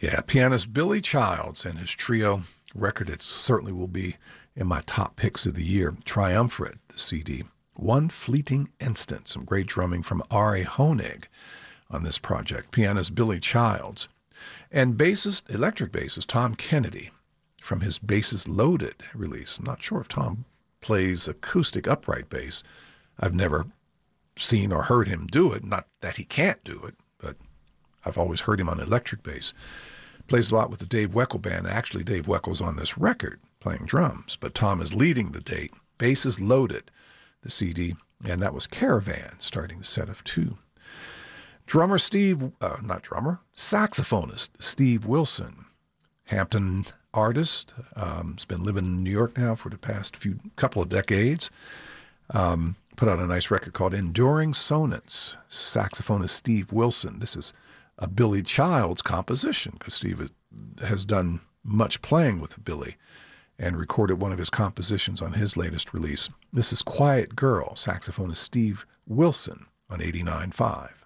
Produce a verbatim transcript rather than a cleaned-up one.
Yeah, pianist Billy Childs and his trio record. It certainly will be in my top picks of the year. Triumvirate, the C D. One Fleeting Instant. Some great drumming from R A. Honig on this project. Pianist Billy Childs. And bassist, electric bassist Tom Kennedy from his Basses Loaded release. I'm not sure if Tom plays acoustic upright bass. I've never seen or heard him do it. Not that he can't do it, but I've always heard him on electric bass. Plays a lot with the Dave Weckl Band. Actually, Dave Weckle's on this record playing drums, but Tom is leading the date. Basses Loaded, the C D, and that was Caravan, starting the set of two. Drummer Steve, uh, not drummer, saxophonist Steve Wilson, Hampton artist, um, has been living in New York now for the past few couple of decades. Um, put out a nice record called Enduring Sonance. Saxophonist Steve Wilson. This is a Billy Childs composition because Steve has done much playing with Billy and recorded one of his compositions on his latest release. This is Quiet Girl, saxophonist Steve Wilson on eighty-nine point five.